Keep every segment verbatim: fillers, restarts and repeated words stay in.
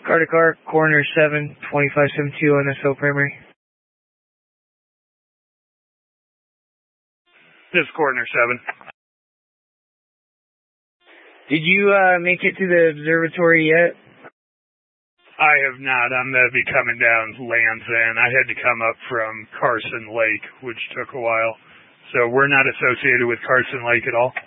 Car to car, corner seven, twenty-five seventy-two on S O primary. This is corner seven. Did you uh, make it to the observatory yet? I have not. I'm going to be coming down Land's End. I had to come up from Carson Lake, which took a while. So we're not associated with Carson Lake at all?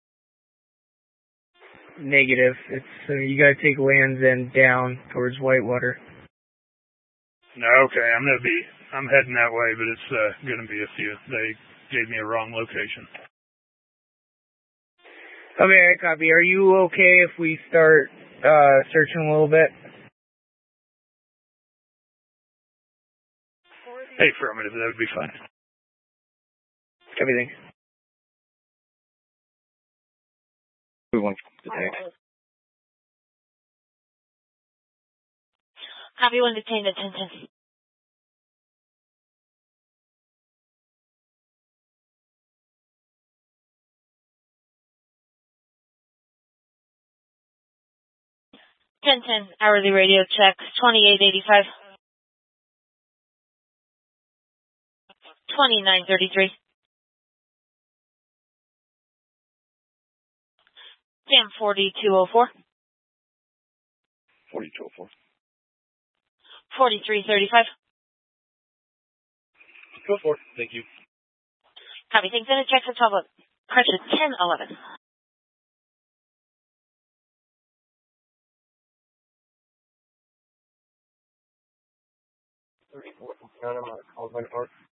Negative. It's uh, you got to take Land's End down towards Whitewater. No, okay. I'm going to be, I'm heading that way, but it's uh, going to be a few. They gave me a wrong location. Okay, I copy. Are you okay if we start uh, searching a little bit? Affirmative, that would be fine. Copy, thanks. We want to detect. Copy, one detained at ten ten. ten ten, hourly radio check, twenty-eight eighty-five. twenty-nine thirty-three. Cam forty-two oh four. forty-two oh four. forty-three thirty-five. Go for it. Thank you. Copy, thanks. And a check for twelve, correction, ten eleven. thirty-four. None of my calls by park.